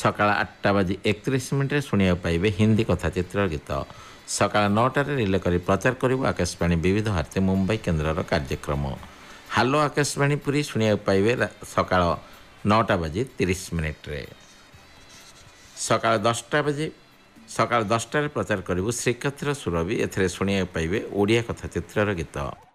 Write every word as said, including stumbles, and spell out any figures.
ସକାଳ ଆଠଟା ବାଜି ଏକତିରିଶ ମିନିଟ୍ରେ ଶୁଣିବାକୁ ପାଇବେ ହିନ୍ଦୀ କଥାଚିତ୍ର ଗୀତ। ସକାଳ ନଅଟାରେ ରିଲେ କରି ପ୍ରଚାର କରିବ ଆକାଶବାଣୀ ବିବିଧ ଭାରତୀ ମୁମ୍ବାଇ କେନ୍ଦ୍ରର କାର୍ଯ୍ୟକ୍ରମ। ହାଲୋ ଆକାଶବାଣୀ ପୁରୀ ଶୁଣିବାକୁ ପାଇବେ ସକାଳ ନଅଟା ବାଜି ତିରିଶ ମିନିଟ୍ରେ। ସକାଳ ଦଶଟା ବାଜି ସକାଳ ଦଶଟାରେ ପ୍ରଚାର କରିବୁ ଶ୍ରୀକ୍ଷେତ୍ର ସୁରଭି। ଏଥିରେ ଶୁଣିବାକୁ ପାଇବେ ଓଡ଼ିଆ କଥାଚିତ୍ରର ଗୀତ।